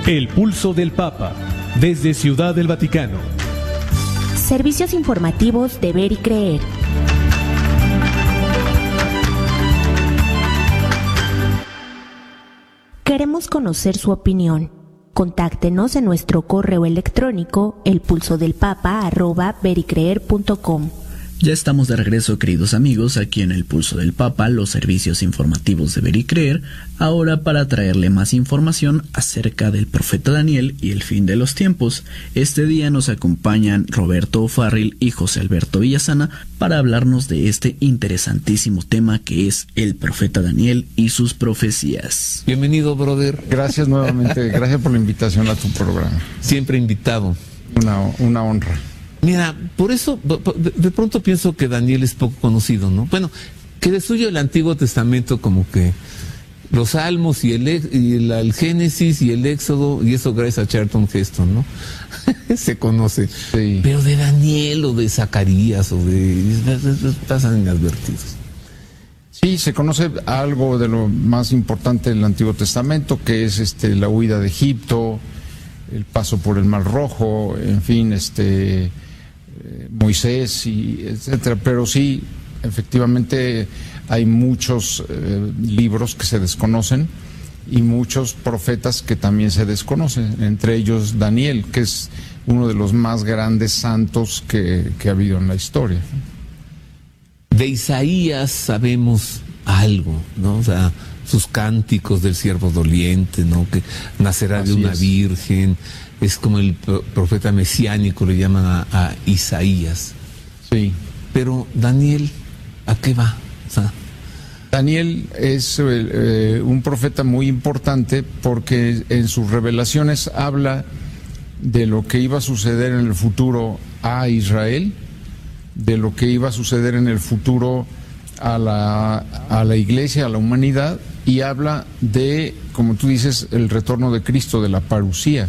El Pulso del Papa, desde Ciudad del Vaticano. Servicios informativos de Ver y Creer. Queremos conocer su opinión. Contáctenos en nuestro correo electrónico elpulsodelpapa@vericreer.com. Ya estamos de regreso, queridos amigos, aquí en El Pulso del Papa, los servicios informativos de Ver y Creer, ahora para traerle más información acerca del profeta Daniel y el fin de los tiempos. Este día nos acompañan Roberto O'Farrill y José Alberto Villasana para hablarnos de este interesantísimo tema que es el profeta Daniel y sus profecías. Bienvenido, brother. Gracias nuevamente, gracias por la invitación a tu programa. Siempre invitado. Una honra. Mira, por eso de pronto pienso que Daniel es poco conocido, ¿no? Bueno, que de suyo el Antiguo Testamento como que los Salmos y el Génesis y el Éxodo, y eso gracias a Charlton Heston, ¿no? Se conoce. Sí. Pero de Daniel o de Zacarías o pasan inadvertidos. Sí, se conoce algo de lo más importante del Antiguo Testamento, que es la huida de Egipto, el paso por el Mar Rojo, en fin, Moisés y etcétera, pero sí, efectivamente hay muchos libros que se desconocen y muchos profetas que también se desconocen, entre ellos Daniel, que es uno de los más grandes santos que ha habido en la historia. De Isaías sabemos algo, ¿no? O sea, sus cánticos del siervo doliente, ¿no? Que nacerá de una virgen. Es como el profeta mesiánico, le llaman a Isaías. Sí. Pero Daniel, ¿a qué va? O sea, Daniel es un profeta muy importante porque en sus revelaciones habla de lo que iba a suceder en el futuro a Israel, de lo que iba a suceder en el futuro a la iglesia, a la humanidad, y habla de, como tú dices, el retorno de Cristo, de la parusía,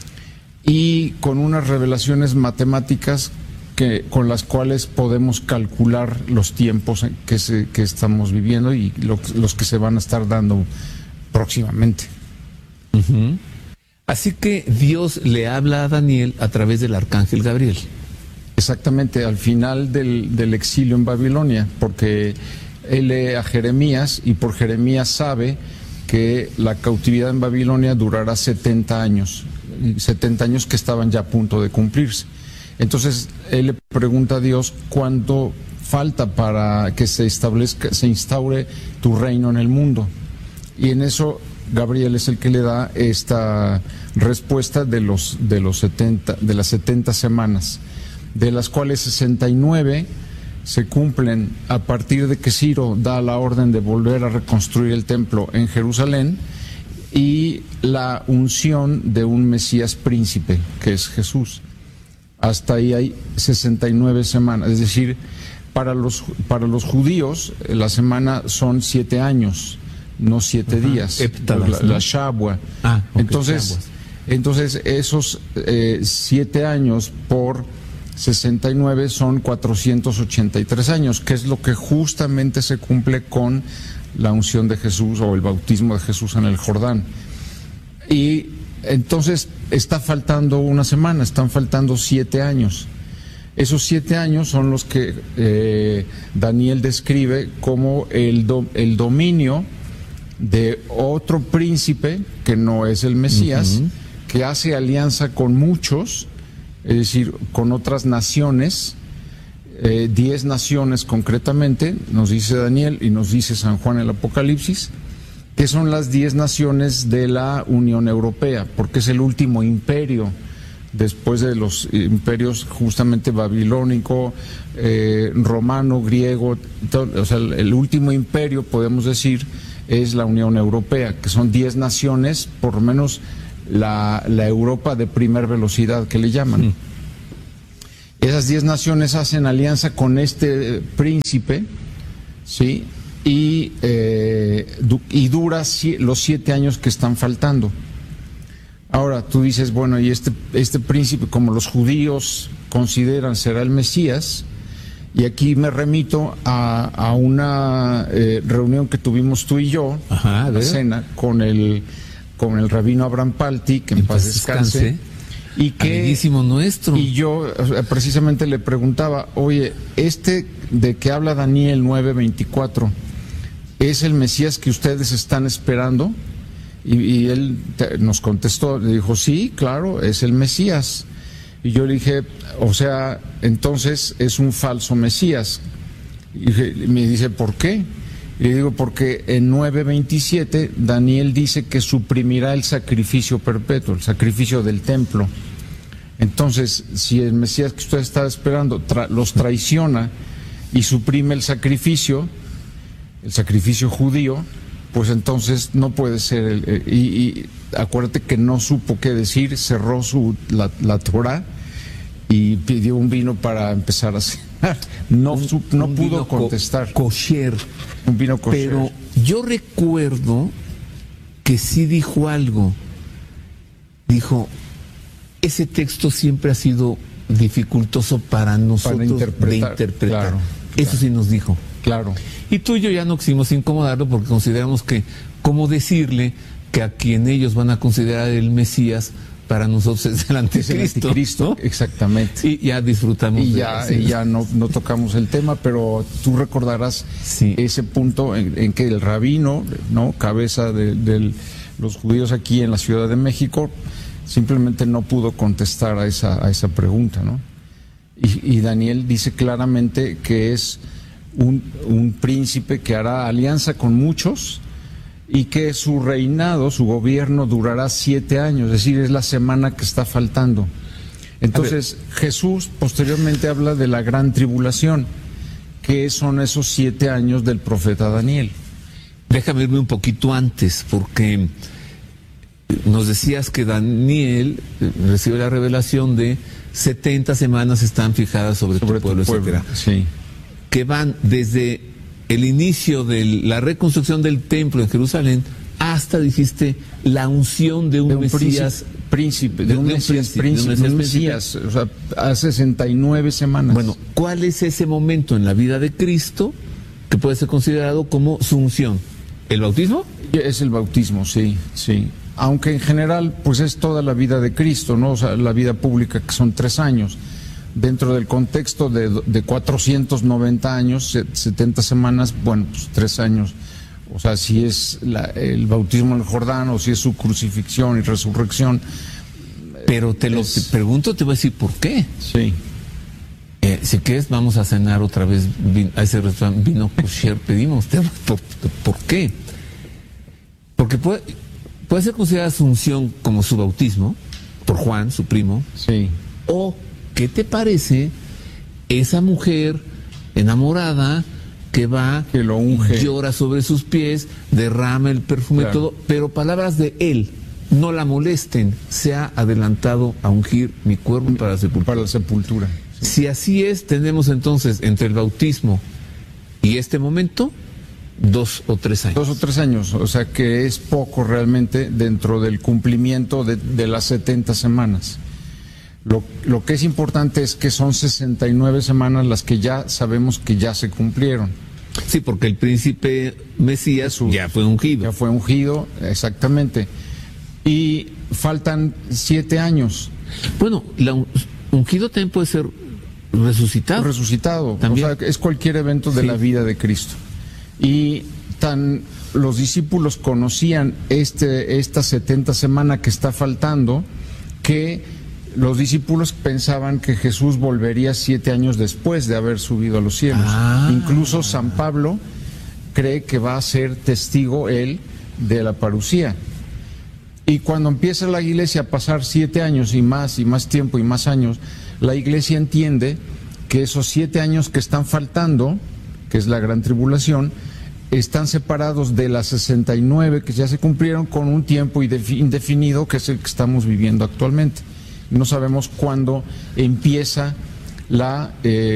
y con unas revelaciones matemáticas con las cuales podemos calcular los tiempos que estamos viviendo y los que se van a estar dando próximamente. Uh-huh. Así que Dios le habla a Daniel a través del arcángel Gabriel. Exactamente, al final del exilio en Babilonia, porque él lee a Jeremías y por Jeremías sabe que la cautividad en Babilonia durará 70 años, 70 años que estaban ya a punto de cumplirse. Entonces él le pregunta a Dios cuánto falta para que se instaure tu reino en el mundo. Y en eso Gabriel es el que le da esta respuesta de las 70 semanas, de las cuales 69 se cumplen a partir de que Ciro da la orden de volver a reconstruir el templo en Jerusalén y la unción de un Mesías príncipe, que es Jesús. Hasta ahí hay 69 semanas, es decir, para los judíos la semana son 7 años, no 7 días, la Shabua. Okay, entonces esos 7 años por 69 son 483 años, que es lo que justamente se cumple con la unción de Jesús o el bautismo de Jesús en el Jordán. Y entonces está faltando una semana, están faltando 7 años. Esos 7 años son los que Daniel describe como el dominio de otro príncipe, que no es el Mesías, uh-huh, que hace alianza con muchos, es decir, con otras naciones, 10 naciones concretamente, nos dice Daniel y nos dice San Juan en el Apocalipsis, que son las 10 naciones de la Unión Europea, porque es el último imperio, después de los imperios justamente babilónico, romano, griego, o sea, el último imperio, podemos decir, es la Unión Europea, que son 10 naciones, por lo menos la Europa de primer velocidad que le llaman. Esas 10 naciones hacen alianza con este príncipe, ¿sí? Y dura los 7 años que están faltando. Ahora tú dices, bueno, y este príncipe, como los judíos consideran será el Mesías, y aquí me remito a una reunión que tuvimos tú y yo, la cena, con el con el rabino Abraham Palti, que en paz descanse, y que amiguísimo nuestro. Y yo precisamente le preguntaba, oye, de que habla Daniel 9:24, ¿es el Mesías que ustedes están esperando? Y él nos contestó, le dijo, sí, claro, es el Mesías. Y yo le dije, o sea, entonces es un falso Mesías. Y me dice, ¿por qué? Y le digo, porque en 9:27 Daniel dice que suprimirá el sacrificio perpetuo, el sacrificio del templo. Entonces, si el Mesías que usted está esperando los traiciona y suprime el sacrificio judío, pues entonces no puede ser. Y acuérdate que no supo qué decir, cerró la Torah y pidió un vino para empezar a cenar. No pudo contestar. Kosher. Un vino kosher. Pero yo recuerdo que sí dijo algo. Dijo, ese texto siempre ha sido dificultoso para nosotros de interpretar. Claro. Eso sí nos dijo. Claro. Y tú y yo ya no quisimos incomodarlo porque consideramos que, ¿cómo decirle que a quien ellos van a considerar el Mesías, para nosotros es el anticristo, ¿no? Exactamente. Y ya disfrutamos y ya no tocamos el tema, pero tú recordarás ese punto en que el rabino, ¿no?, cabeza de los judíos aquí en la Ciudad de México, simplemente no pudo contestar a esa pregunta, ¿no? Y Daniel dice claramente que es un príncipe que hará alianza con muchos y que su reinado, su gobierno durará 7 años, es decir, es la semana que está faltando. Entonces Jesús posteriormente habla de la gran tribulación, que son esos 7 años del profeta Daniel. Déjame irme un poquito antes, porque nos decías que Daniel recibe la revelación de 70 semanas están fijadas sobre tu pueblo, etcétera. Sí. Que van desde el inicio de la reconstrucción del templo en Jerusalén hasta, dijiste, la unción de un Mesías. De un Mesías, o sea, a 69 semanas. Bueno, ¿cuál es ese momento en la vida de Cristo que puede ser considerado como su unción? ¿El bautismo? Es el bautismo, sí. Aunque en general, pues es toda la vida de Cristo, ¿no? O sea, la vida pública, que son 3 años. Dentro del contexto de 490 años, 70 semanas, bueno, pues 3 años. O sea, si es el bautismo en el Jordán o si es su crucifixión y resurrección. Pero te pregunto, te voy a decir por qué. Sí. Si quieres, vamos a cenar otra vez a ese restaurante, vino kosher, pedimos. ¿Por qué? Porque puede ser considerada su unción como su bautismo, por Juan, su primo. Sí. O, ¿qué te parece esa mujer enamorada que lo unge, llora sobre sus pies, derrama el perfume, claro, todo, pero palabras de él, no la molesten, se ha adelantado a ungir mi cuerpo para la sepultura? Para la sepultura. Sí. Si así es, tenemos entonces entre el bautismo y este momento 2 o 3 años. 2 o 3 años, o sea que es poco realmente dentro del cumplimiento de las 70 semanas. Lo que es importante es que son 69 semanas las que ya sabemos que ya se cumplieron. Sí, porque el príncipe Mesías ya fue ungido. Ya fue ungido, exactamente. Y faltan 7 años. Bueno, ungido también puede ser resucitado. Resucitado, ¿también? O sea, es cualquier evento de la vida de Cristo. Y los discípulos conocían esta 70 semana que está faltando, que los discípulos pensaban que Jesús volvería 7 años después de haber subido a los cielos. Incluso San Pablo cree que va a ser testigo él de la parucía. Y cuando empieza la iglesia a pasar 7 años y más tiempo y más años, la iglesia entiende que esos 7 años que están faltando, que es la gran tribulación, están separados de las 69 que ya se cumplieron con un tiempo indefinido, que es el que estamos viviendo actualmente. No sabemos cuándo empieza las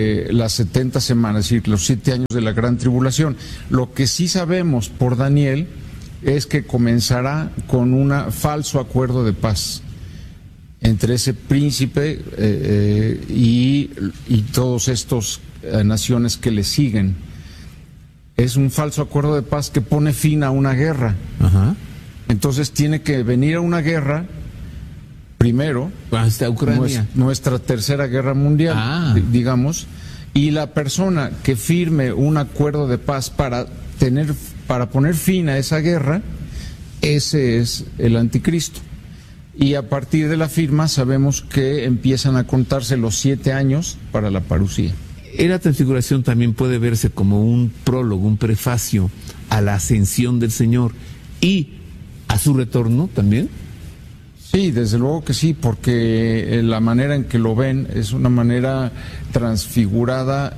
70 semanas, es decir, los 7 años de la gran tribulación. Lo que sí sabemos por Daniel es que comenzará con un falso acuerdo de paz entre ese príncipe y todos estos naciones que le siguen. Es un falso acuerdo de paz que pone fin a una guerra. Ajá. Entonces tiene que venir a una guerra primero, hasta Ucrania. Nuestra tercera guerra mundial, digamos, y la persona que firme un acuerdo de paz para poner fin a esa guerra, ese es el anticristo. Y a partir de la firma sabemos que empiezan a contarse los 7 años para la parusía. La transfiguración también puede verse como un prólogo, un prefacio a la ascensión del Señor y a su retorno también. Sí, desde luego que sí, porque la manera en que lo ven es una manera transfigurada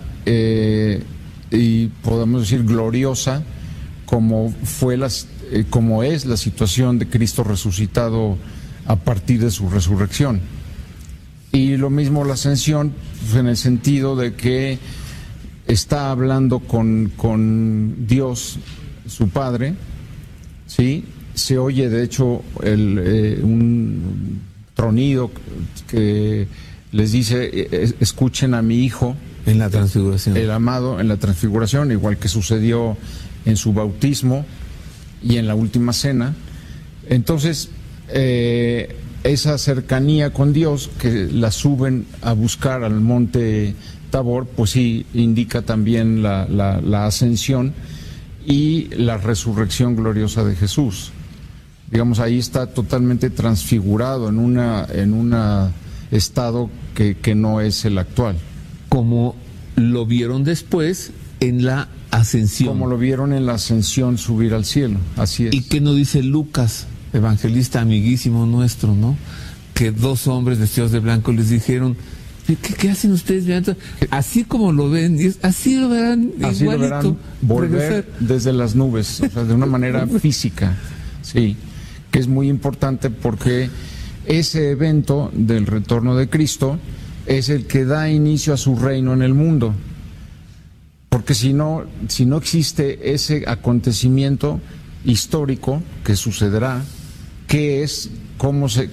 y podemos decir gloriosa, como es la situación de Cristo resucitado a partir de su resurrección. Y lo mismo la ascensión, pues, en el sentido de que está hablando con Dios, su Padre, ¿sí? Se oye de hecho un tronido que les dice: escuchen a mi hijo, en la transfiguración, el amado, en la transfiguración, igual que sucedió en su bautismo y en la última cena. Entonces esa cercanía con Dios, que la suben a buscar al monte Tabor, pues sí indica también la ascensión y la resurrección gloriosa de Jesús. Digamos, ahí está totalmente transfigurado en un estado que no es el actual. Como lo vieron después en la ascensión. Como lo vieron en la ascensión, subir al cielo, así es. ¿Y qué nos dice Lucas, evangelista amiguísimo nuestro, ¿no? Que 2 hombres vestidos de blanco les dijeron: ¿Qué hacen ustedes mirando? Así como lo ven, así lo verán, así igualito, lo verán volver desde las nubes, o sea, de una manera física, sí, que es muy importante porque ese evento del retorno de Cristo es el que da inicio a su reino en el mundo. Porque si no existe ese acontecimiento histórico que sucederá, ¿qué es? ¿Cómo se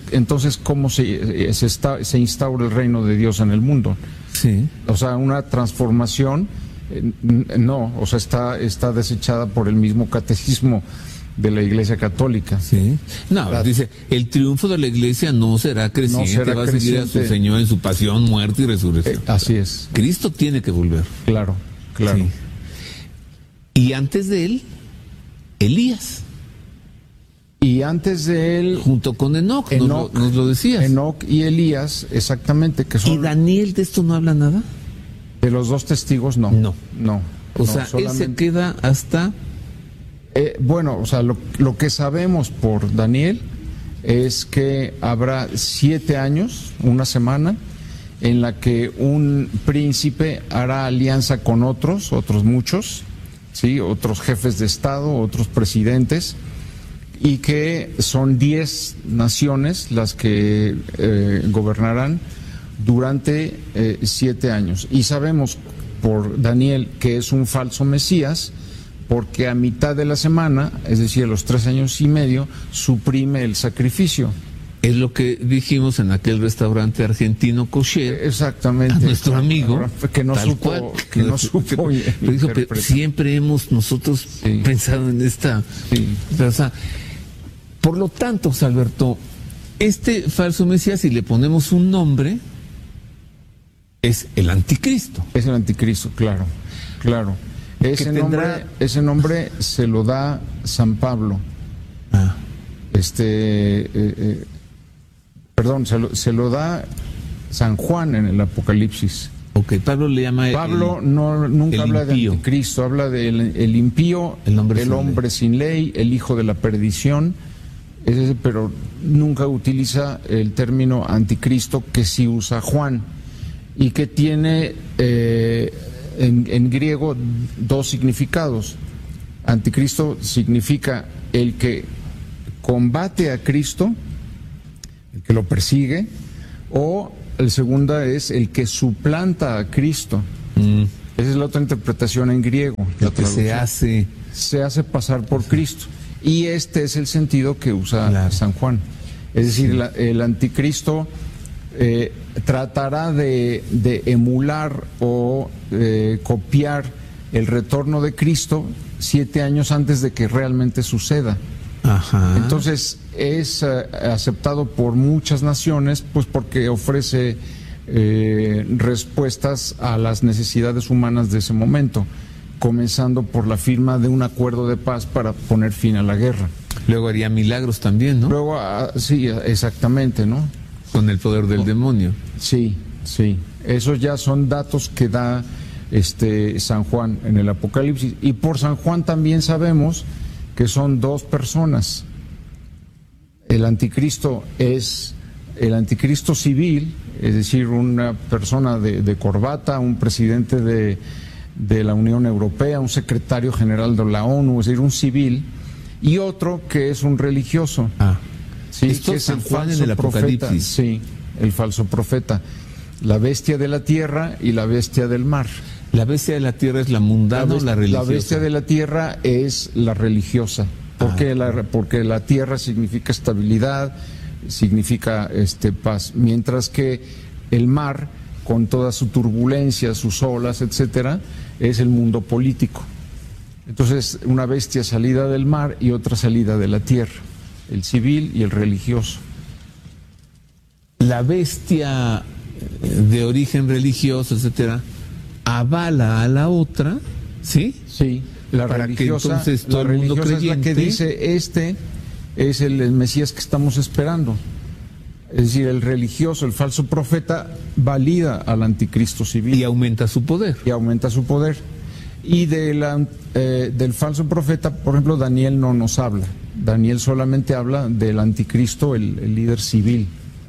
instaura el reino de Dios en el mundo? Sí. O sea, una transformación, no, o sea, está desechada por el mismo catecismo de la Iglesia Católica. Sí. No, dice, el triunfo de la Iglesia no será creciente, va a seguir a su Señor en su pasión, muerte y resurrección. Así es. Cristo tiene que volver. Claro. Sí. Y antes de él, Elías. Y antes de él, junto con Enoc, nos lo decías. Enoc y Elías, exactamente, que son. ¿Y Daniel de esto no habla nada? De los 2 testigos, no. O sea, solamente... él se queda hasta... bueno, o sea, lo que sabemos por Daniel es que habrá 7 años, una semana, en la que un príncipe hará alianza con otros muchos, ¿sí? Otros jefes de Estado, otros presidentes, y que son 10 naciones las que gobernarán durante 7 años. Y sabemos por Daniel que es un falso Mesías, porque a mitad de la semana, es decir, a los 3 años y medio, suprime el sacrificio. Es lo que dijimos en aquel restaurante argentino kosher. Exactamente. A nuestro amigo. Que no tal supo. Cual, que no supo. Pero siempre hemos nosotros pensado en esta. Sí. O sea, por lo tanto, Alberto, este falso Mesías, si le ponemos un nombre, es el anticristo. Es el anticristo, claro. Ese nombre se lo da San Pablo. Perdón, se lo da San Juan en el Apocalipsis. Ok, Pablo le llama. Pablo nunca habla de anticristo, habla del impío, el hombre sin ley, el hijo de la perdición, pero nunca utiliza el término anticristo, que sí usa Juan, y que tiene en griego 2 significados. Anticristo significa el que combate a Cristo, el que lo persigue, o el segundo es el que suplanta a Cristo. Esa es la otra interpretación en griego. Lo que se hace pasar por Cristo. Y este es el sentido que usa San Juan. Es decir, el anticristo tratará de emular o copiar el retorno de Cristo 7 años antes de que realmente suceda. Ajá. Entonces es aceptado por muchas naciones, pues porque ofrece respuestas a las necesidades humanas de ese momento, comenzando por la firma de un acuerdo de paz para poner fin a la guerra. Luego haría milagros también, ¿no? Luego, sí, exactamente, ¿no? Con el poder del demonio. Sí, sí. Esos ya son datos que da San Juan en el Apocalipsis. Y por San Juan también sabemos que son dos personas. El anticristo es el anticristo civil, es decir, una persona de corbata, un presidente de la Unión Europea, un secretario general de la ONU, es decir, un civil, y otro que es un religioso. Sí, esto que es San Juan en el profeta. Apocalipsis. Sí, el falso profeta. La bestia de la tierra y la bestia del mar. La bestia de la tierra es la mundana o la religiosa. La bestia de la tierra es la religiosa, porque la tierra significa estabilidad, significa paz, mientras que el mar, con toda su turbulencia, sus olas, etcétera, es el mundo político. Entonces, una bestia salida del mar y otra salida de la tierra, el civil y el religioso. La bestia de origen religioso, etcétera, avala a la otra, ¿sí? Sí, la para religiosa, que entonces todo la el mundo religiosa creyente es la que dice, este es el Mesías que estamos esperando. Es decir, el religioso, el falso profeta, valida al anticristo civil. y aumenta su poder. Y aumenta su poder. Y del falso profeta, por ejemplo, Daniel no nos habla. Daniel solamente habla del anticristo, el líder civil.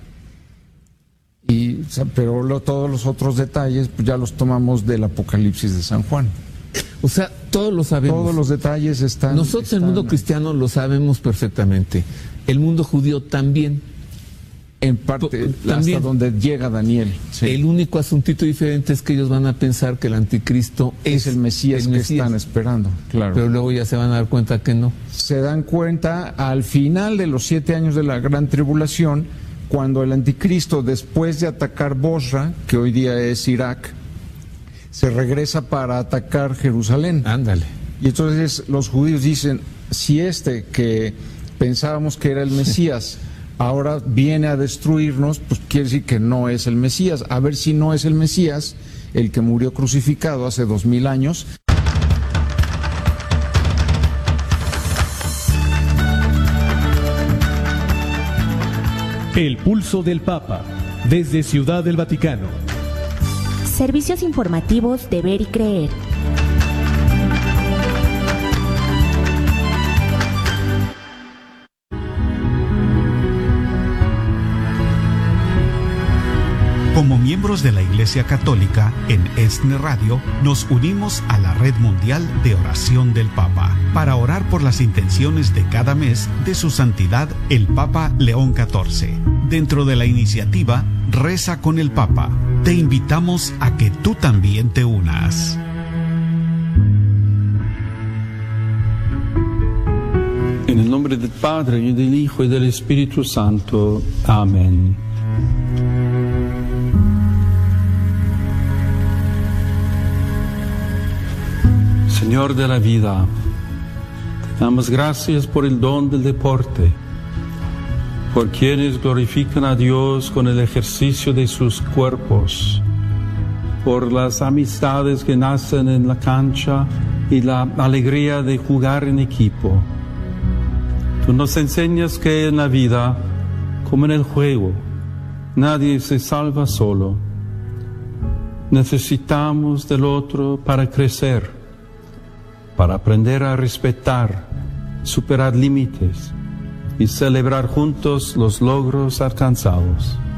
Pero todos los otros detalles pues ya los tomamos del Apocalipsis de San Juan. O sea, todos lo sabemos. Todos los detalles están... Nosotros, el mundo cristiano, lo sabemos perfectamente. El mundo judío también. En parte, también. hasta donde llega Daniel. Sí. El único asuntito diferente es que ellos van a pensar que el anticristo es el Mesías que están esperando, claro. Pero luego ya se van a dar cuenta que no. Se dan cuenta al final de los 7 años de la gran tribulación, cuando el anticristo, después de atacar Bosra, que hoy día es Irak, se regresa para atacar Jerusalén. Ándale. Y entonces los judíos dicen, si que pensábamos que era el Mesías, ahora viene a destruirnos, pues quiere decir que no es el Mesías. A ver si no es el Mesías, el que murió crucificado hace 2000 años. El pulso del Papa, desde Ciudad del Vaticano. Servicios informativos de Ver y Creer. Como miembros de la Iglesia Católica, en ESNE Radio nos unimos a la Red Mundial de Oración del Papa para orar por las intenciones de cada mes de Su Santidad el Papa León XIV. Dentro de la iniciativa Reza con el Papa, te invitamos a que tú también te unas. En el nombre del Padre, y del Hijo, y del Espíritu Santo. Amén. Señor de la vida, te damos gracias por el don del deporte, por quienes glorifican a Dios con el ejercicio de sus cuerpos, por las amistades que nacen en la cancha y la alegría de jugar en equipo. Tú nos enseñas que en la vida, como en el juego, nadie se salva solo. Necesitamos del otro para crecer, para aprender a respetar, superar límites y celebrar juntos los logros alcanzados.